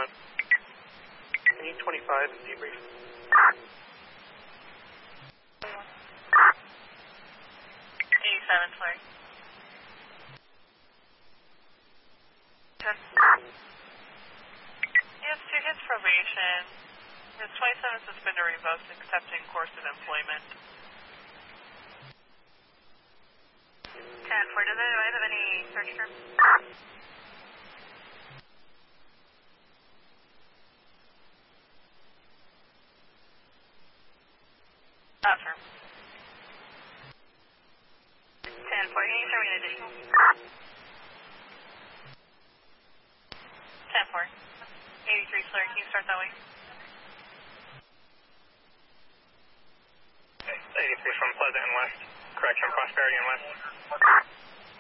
Need 25 and debrief. 87, sorry. 10. He has 2 hits probation. His 27 suspended or revoked, accepting course of employment. 10-4, does anyone have any search terms? Affirm. 10-4, can you show me an additional? 10-4. 83, Slayer, can you start that way?